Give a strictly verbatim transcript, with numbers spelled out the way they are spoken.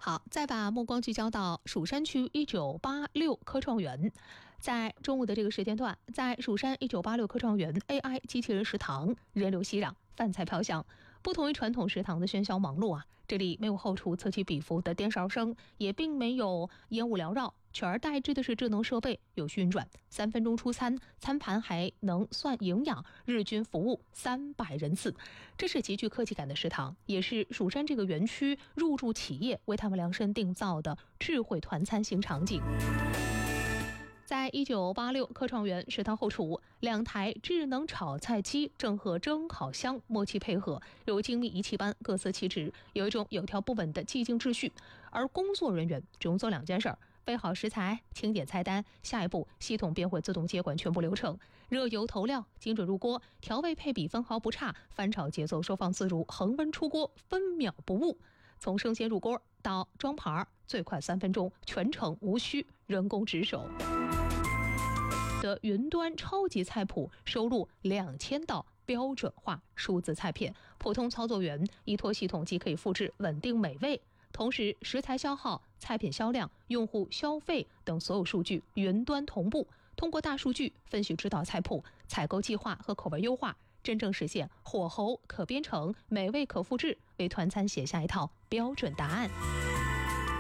好，再把目光聚焦到蜀山区一九八六科创园。在中午的这个时间段，在蜀山一九八六科创园 A I 机器人食堂，人流熙攘，饭菜飘香。不同于传统食堂的喧嚣忙碌啊，这里没有后厨此起彼伏的颠勺声，也并没有烟雾缭绕，取而代之的是智能设备，有序运转，三分钟出餐，餐盘还能算营养，日均服务三百人次。这是极具科技感的食堂，也是蜀山这个园区入驻企业为他们量身定造的智慧团餐型场景。在一九八六科创园食堂后厨，两台智能炒菜机正和蒸烤箱默契配合，如精密仪器般各司其职，有一种有条不紊的寂静秩序。而工作人员只用做两件事儿：备好食材，清点菜单，下一步系统便会自动接管全部流程。热油投料，精准入锅，调味配比分毫不差，翻炒节奏收放自如，恒温出锅，分秒不误。从生鲜入锅到装盘，最快三分钟，全程无需人工值守。的云端超级菜谱收录两千道标准化数字菜片，普通操作员依托系统即可以复制稳定美味。同时，食材消耗、菜品销量、用户消费等所有数据云端同步，通过大数据分析指导菜谱、采购计划和口味优化，真正实现火候可编程、美味可复制，为团餐写下一套标准答案。